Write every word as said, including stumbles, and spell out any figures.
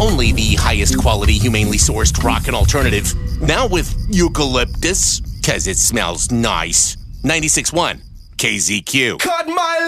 only the highest quality, humanely sourced rockin' alternative. Now with eucalyptus, cause it smells nice. ninety-six point one K Z Q. Cut my